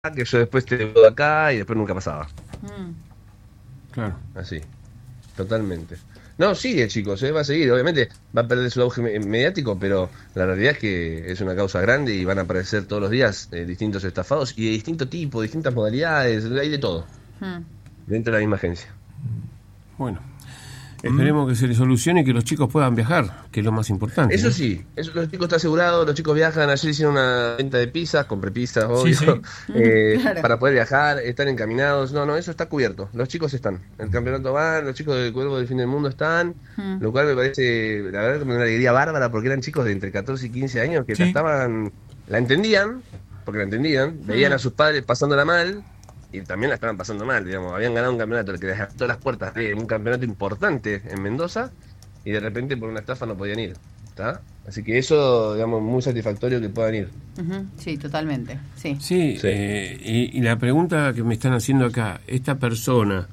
que yo después te veo acá, y después nunca pasaba. Claro. Así, totalmente. No, sigue, chicos, va a seguir. Obviamente va a perder su auge mediático, pero la realidad es que es una causa grande y van a aparecer todos los días distintos estafados y de distinto tipo, distintas modalidades, hay de todo. Dentro de la misma agencia. Bueno, esperemos que se les solucione y que los chicos puedan viajar, que es lo más importante. Eso ¿no? sí, eso, los chicos están asegurados, los chicos viajan. Ayer hicieron una venta de pizzas, compré pizzas, obvio, Sí. claro, para poder viajar, están encaminados. No, eso está cubierto, los chicos están. El campeonato van, los chicos del Cuervo del Fin del Mundo están, lo cual me parece, la verdad, una alegría bárbara, porque eran chicos de entre 14 y 15 años que la entendían, veían a sus padres pasándola mal, y también la estaban pasando mal, digamos. Habían ganado un campeonato, el que les abrió las puertas de un campeonato importante en Mendoza, y de repente por una estafa no podían ir, ¿está? Así que eso, digamos, muy satisfactorio que puedan ir. Sí, totalmente, sí. Sí, y la pregunta que me están haciendo acá, ¿esta persona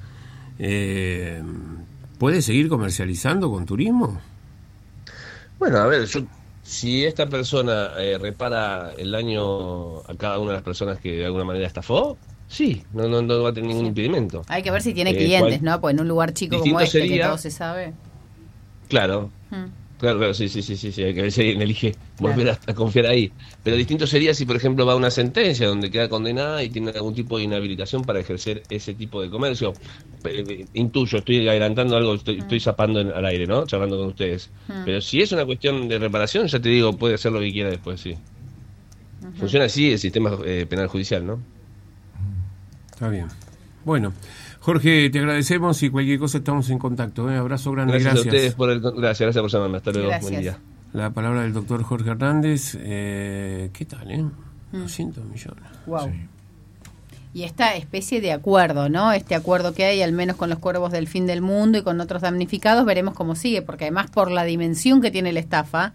puede seguir comercializando con turismo? Bueno, a ver, si esta persona repara el daño a cada una de las personas que de alguna manera estafó, sí, no va a tener ningún impedimento. Hay que ver si tiene clientes, ¿no? Pues en un lugar chico como este, que todo se sabe. Claro, claro, sí, hay que ver si alguien elige volver a confiar ahí. Pero distinto sería si, por ejemplo, va a una sentencia donde queda condenada y tiene algún tipo de inhabilitación para ejercer ese tipo de comercio. Intuyo, estoy adelantando algo, estoy zapando al aire, ¿no? Charlando con ustedes. Pero si es una cuestión de reparación, ya te digo, puede hacer lo que quiera después, sí. Funciona así el sistema penal judicial, ¿no? Está bien. Bueno, Jorge, te agradecemos y cualquier cosa estamos en contacto. Abrazo grande, gracias. A ustedes gracias por llamarme. Hasta luego, gracias. Buen día. La palabra del doctor Jorge Hernández. ¿Qué tal, 200 millones. Wow. Sí. Y esta especie de acuerdo, ¿no? Este acuerdo que hay, al menos con los Cuervos del Fin del Mundo y con otros damnificados, veremos cómo sigue, porque además por la dimensión que tiene la estafa,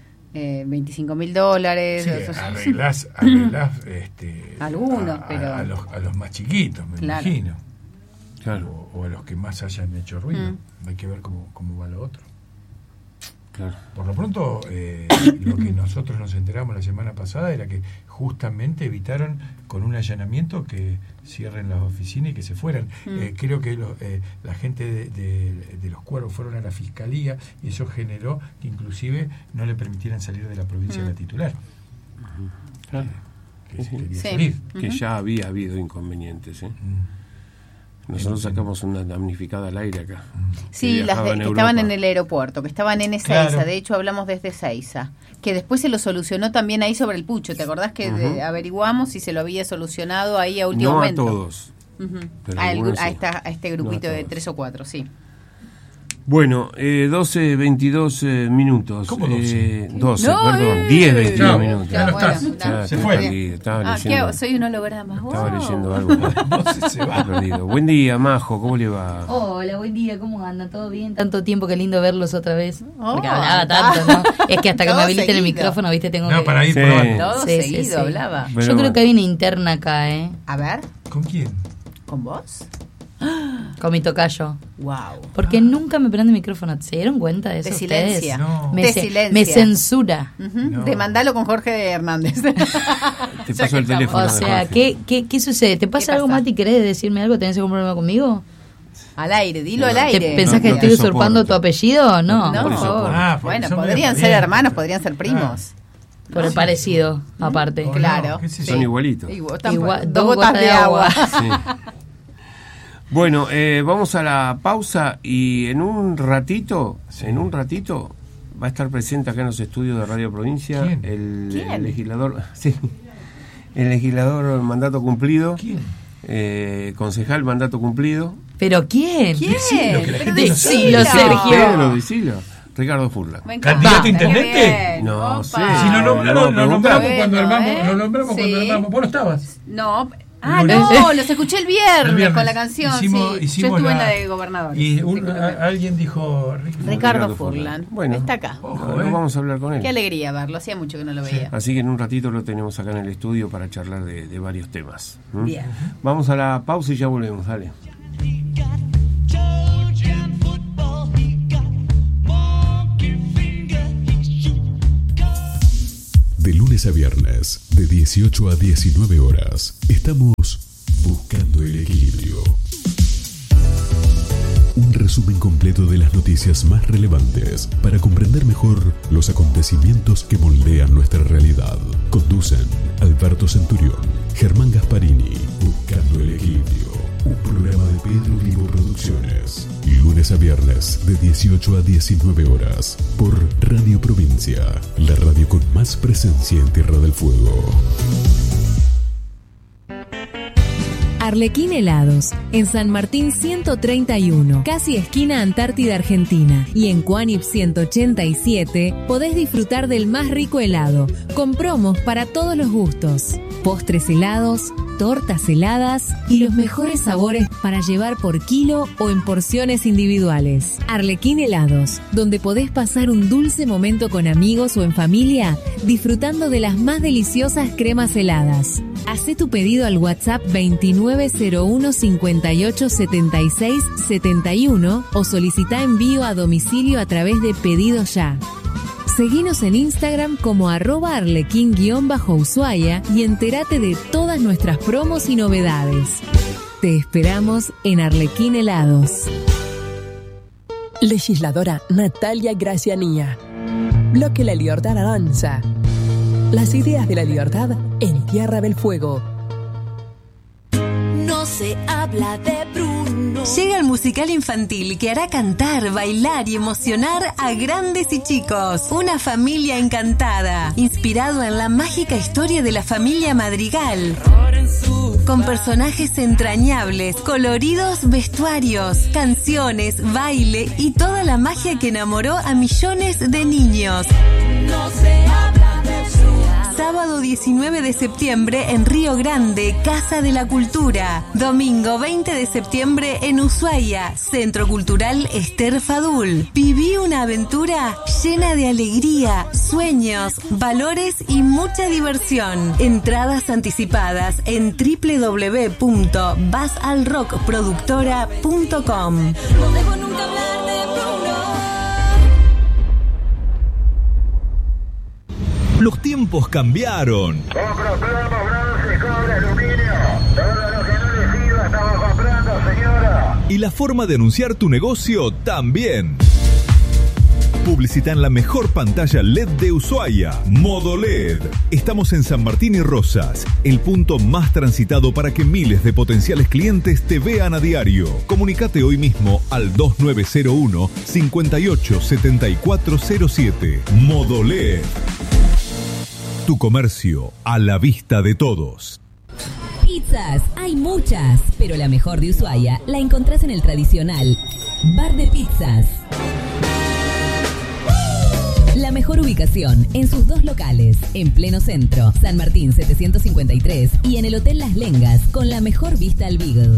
$25.000. Sí, arreglás algunos, pero a los más chiquitos, me imagino. Claro. O a los que más hayan hecho ruido. Hay que ver cómo va lo otro. Claro. Por lo pronto, lo que nosotros nos enteramos la semana pasada era que justamente evitaron con un allanamiento que cierren las oficinas y que se fueran. Creo que la gente de los Cuervos fueron a la fiscalía y eso generó que inclusive no le permitieran salir de la provincia de la titular. Claro. Que se quería salir. Que ya había habido inconvenientes. Nosotros sacamos una damnificada al aire acá. Sí, las que estaban en el aeropuerto, que estaban en Ezeiza. Claro. De hecho, hablamos desde Ezeiza. Que después se lo solucionó también ahí sobre el Pucho. ¿Te acordás que averiguamos si se lo había solucionado ahí a último momento? No a todos. Pero A este grupito no a de todos. 3 o 4, sí. Bueno, 12:22 minutos. ¿Cómo 12? 12, No, perdón, 10:22 no, minutos. ya no estás. Se fue. Perdido, estaba ¿qué leyendo, hago? Soy un holograma. estaba Wow. leyendo algo. Se va. Estaba perdido. Buen día, Majo, ¿cómo le va? Hola, buen día, ¿cómo anda? ¿Todo bien? Tanto tiempo, qué lindo verlos otra vez. Porque Oh, hablaba tanto, ¿no? Es que hasta que todo me habiliten el seguido. micrófono, ¿viste? Tengo No, que... para ir Sí. probando. Todo Sí, seguido sí. hablaba. Pero Yo creo bueno. que hay una interna acá, A ver, ¿Con quién? ¿con vos? con mi tocayo. Wow. Porque nunca me prende el micrófono. ¿Se dieron cuenta de eso De ustedes? silencia. No. Me, De ce- silencia. me censura. No. Demandalo con Jorge Hernández. Te paso el teléfono. O sea, de Jorge. ¿qué sucede? ¿Te pasa ¿Qué algo, pasa? Mati? ¿Querés decirme algo? ¿Tenés algún problema conmigo? Al aire, dilo al No, aire. ¿Te pensás No, que no estoy te usurpando soporto. tu apellido? No, No, por te favor. soporto. Ah, porque bueno, son podrían medio ser parientes. hermanos, podrían ser primos. Por el parecido, aparte. Oh, no, Claro. ¿qué es eso? Son igualitos. Igual, dos gotas de agua. Sí. Bueno, vamos a la pausa y en un ratito va a estar presente acá en los estudios de Radio Provincia ¿Quién? el legislador, el legislador mandato cumplido, concejal mandato cumplido, ¿Pero quién? ¿Quién? Decilo, que la gente Pero no sabe. Decilo, Sergio. decilo, Ricardo Furlan. Me encanta. ¿Candidato a Qué intendente? bien. No Opa. sé. Si lo nombramos, No, lo nombramos bueno, cuando armamos, ¿eh? lo nombramos Sí. cuando armamos. Vos no estabas. No, lunes. no, los escuché el viernes, El viernes. con la canción, sí. Yo estuve en la de gobernadores. Y Sí, alguien dijo Ricardo Furlan. Bueno, Está acá. Ojo, no vamos a hablar con él. Qué alegría verlo, hacía mucho que no lo veía. Así que en un ratito lo tenemos acá en el estudio para charlar de varios temas. Bien. Vamos a la pausa y ya volvemos, dale. De lunes lunes a viernes, de 18 a 19 horas, estamos buscando el equilibrio. Un resumen completo de las noticias más relevantes para comprender mejor los acontecimientos que moldean nuestra realidad. Conducen Alberto Centurión, Germán Gasparini. Buscando el equilibrio. Un programa de Pedro Vivo Producciones. Lunes a viernes, de 18 a 19 horas, por Radio Provincia, la radio con más presencia en Tierra del Fuego. Arlequín Helados, en San Martín 131, casi esquina Antártida Argentina, y en Cuánip 187 podés disfrutar del más rico helado, con promos para todos los gustos, postres helados, tortas heladas y los mejores sabores para llevar por kilo o en porciones individuales. Arlequín Helados, donde podés pasar un dulce momento con amigos o en familia, disfrutando de las más deliciosas cremas heladas. Hacé tu pedido al WhatsApp 2901 58 76 71 o solicita envío a domicilio a través de Pedido Ya. Seguinos en Instagram como @arlequín_Ushuaia y entérate de todas nuestras promos y novedades. Te esperamos en Arlequín Helados. Legisladora Natalia Gracianía. Bloque La Libertad Avanza. Las ideas de la libertad en Tierra del Fuego. No se habla de Bruno. Llega el musical infantil que hará cantar, bailar y emocionar a grandes y chicos. Una familia encantada, inspirado en la mágica historia de la familia Madrigal. Con personajes entrañables, coloridos vestuarios, canciones, baile y toda la magia que enamoró a millones de niños. No se habla de Bruno. Sábado 19 de septiembre en Río Grande, Casa de la Cultura. Domingo 20 de septiembre en Ushuaia, Centro Cultural Esther Fadul. Viví una aventura llena de alegría, sueños, valores y mucha diversión. Entradas anticipadas en www.basalrockproductora.com. No debo nunca hablar de Bruno. Los tiempos cambiaron. Compro plomos, bronce, cobre, aluminio. Todo lo que no le sirva estamos comprando, señora. Y la forma de anunciar tu negocio también. Publicita en la mejor pantalla LED de Ushuaia, Modo LED. Estamos en San Martín y Rosas, el punto más transitado para que miles de potenciales clientes te vean a diario. Comunicate hoy mismo al 2901 58 7407. Modo LED. Tu comercio a la vista de todos. Pizzas, hay muchas, pero la mejor de Ushuaia la encontrás en el tradicional Bar de Pizzas. La mejor ubicación en sus dos locales, en pleno centro, San Martín 753 y en el Hotel Las Lengas, con la mejor vista al Beagle.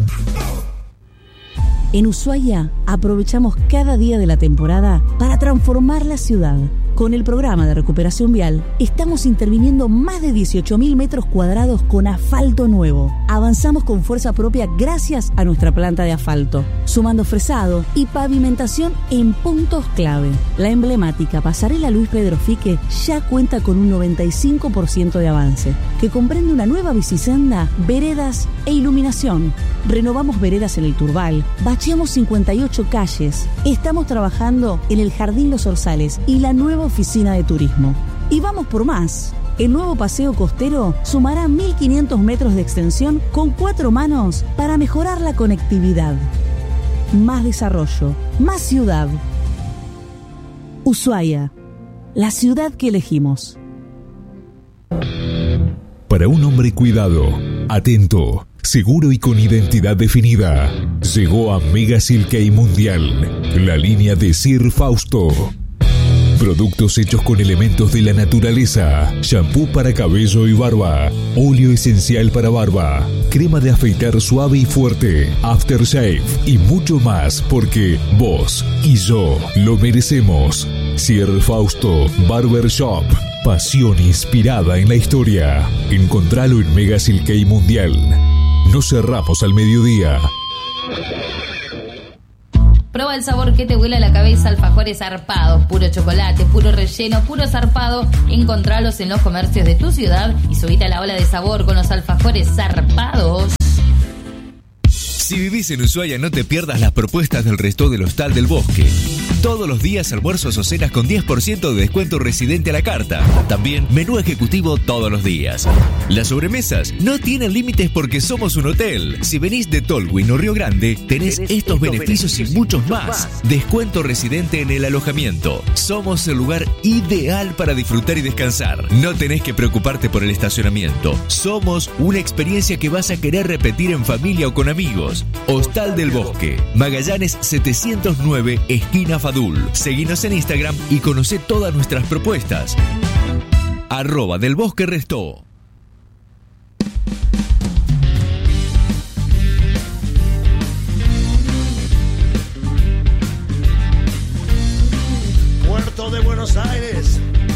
En Ushuaia aprovechamos cada día de la temporada para transformar la ciudad. Con el programa de recuperación vial, estamos interviniendo más de 18.000 metros cuadrados con asfalto nuevo. Avanzamos con fuerza propia gracias a nuestra planta de asfalto, sumando fresado y pavimentación en puntos clave. La emblemática pasarela Luis Pedro Fique ya cuenta con un 95% de avance, que comprende una nueva bicisenda, veredas e iluminación. Renovamos veredas en el Turbal, bacheamos 58 calles. Estamos trabajando en el Jardín Los Orzales y la nueva oficina de turismo. Y vamos por más. El nuevo paseo costero sumará 1.500 metros de extensión con 4 manos para mejorar la conectividad. Más desarrollo, más ciudad. Ushuaia, la ciudad que elegimos. Para un hombre cuidado, atento, seguro y con identidad definida, llegó a Mega Silkei Mundial, la línea de Sir Fausto. Productos hechos con elementos de la naturaleza, shampoo para cabello y barba, óleo esencial para barba, crema de afeitar suave y fuerte, aftershave y mucho más, porque vos y yo lo merecemos. Sir Fausto Barber Shop, pasión inspirada en la historia. Encontralo en Mega Silkei Mundial. No cerramos al mediodía. Proba el sabor que te vuela la cabeza, alfajores zarpados, puro chocolate, puro relleno, puro zarpado. Encontralos en los comercios de tu ciudad y subite a la ola de sabor con los alfajores zarpados. Si vivís en Ushuaia, no te pierdas las propuestas del Resto del Hostal del Bosque. Todos los días almuerzos o cenas con 10% de descuento residente a la carta. También menú ejecutivo todos los días. Las sobremesas no tienen límites porque somos un hotel. Si venís de Tolwyn o Río Grande, tenés estos beneficios y muchos más. Descuento residente en el alojamiento. Somos el lugar ideal para disfrutar y descansar. No tenés que preocuparte por el estacionamiento. Somos una experiencia que vas a querer repetir en familia o con amigos. Hostal del Bosque, Magallanes 709, esquina Fadul. Seguinos en Instagram y conocé todas nuestras propuestas. @delbosquerestó. Puerto de Buenos Aires,